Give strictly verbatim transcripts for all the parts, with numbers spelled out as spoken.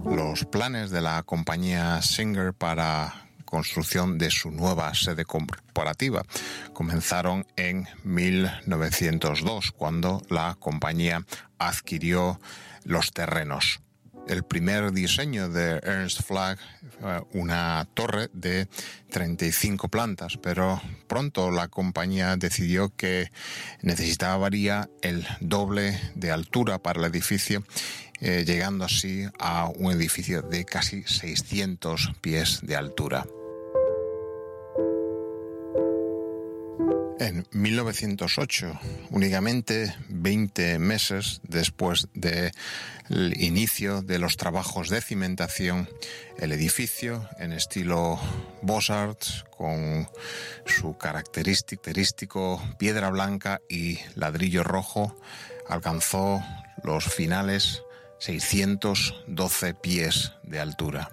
Los planes de la compañía Singer para construcción de su nueva sede corporativa comenzaron en mil novecientos dos, cuando la compañía adquirió los terrenos. El primer diseño de Ernst Flagg fue una torre de treinta y cinco plantas, pero pronto la compañía decidió que necesitaría el doble de altura para el edificio, eh, llegando así a un edificio de casi seiscientos pies de altura. En mil novecientos ocho, únicamente veinte meses después del inicio de los trabajos de cimentación, el edificio en estilo Beaux-Arts, con su característico piedra blanca y ladrillo rojo, alcanzó los finales seiscientos doce pies de altura.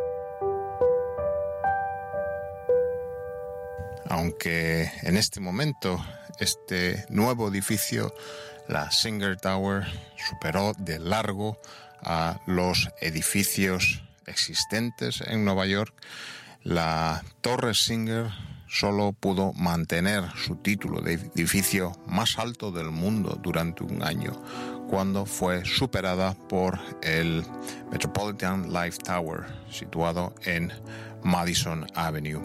Aunque en este momento este nuevo edificio, la Singer Tower, superó de largo a los edificios existentes en Nueva York, la Torre Singer solo pudo mantener su título de edificio más alto del mundo durante un año, cuando fue superada por el Metropolitan Life Tower, situado en Madison Avenue.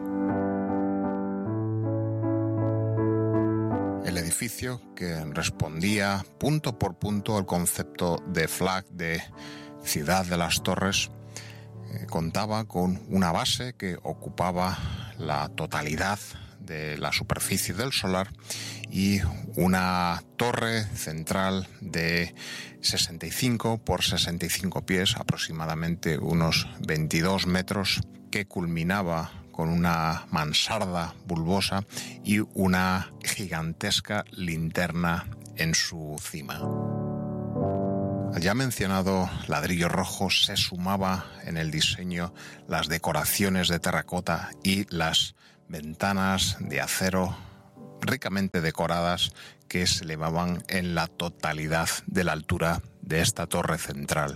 El edificio, que respondía punto por punto al concepto de Flagg de Ciudad de las Torres, eh, contaba con una base que ocupaba la totalidad de la superficie del solar y una torre central de sesenta y cinco por sesenta y cinco pies, aproximadamente unos veintidós metros, que culminaba con una mansarda bulbosa y una gigantesca linterna en su cima. Al ya mencionado ladrillo rojo se sumaba en el diseño las decoraciones de terracota y las ventanas de acero ricamente decoradas que se elevaban en la totalidad de la altura de esta torre central.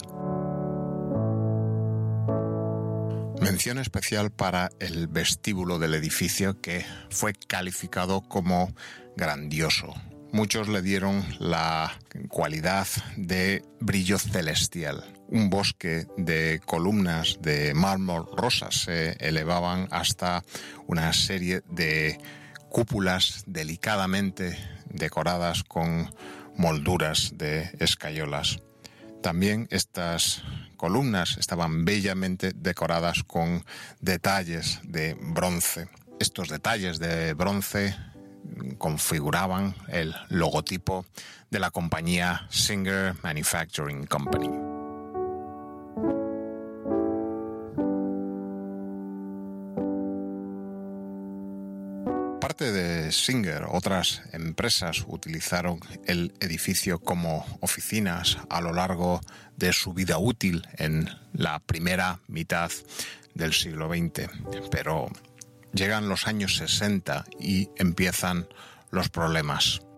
Mención especial para el vestíbulo del edificio, que fue calificado como grandioso. Muchos le dieron la cualidad de brillo celestial. Un bosque de columnas de mármol rosa se elevaban hasta una serie de cúpulas delicadamente decoradas con molduras de escayolas. También estas columnas estaban bellamente decoradas con detalles de bronce. Estos detalles de bronce configuraban el logotipo de la compañía Singer Manufacturing Company. Aparte de Singer, otras empresas utilizaron el edificio como oficinas a lo largo de su vida útil en la primera mitad del siglo veinte, pero llegan los años sesenta y empiezan los problemas.